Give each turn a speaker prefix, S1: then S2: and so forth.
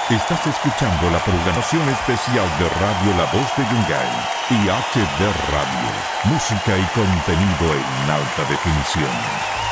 S1: Estás escuchando la programación especial de Radio La Voz de Yungay y HD Radio. Música y contenido en alta definición.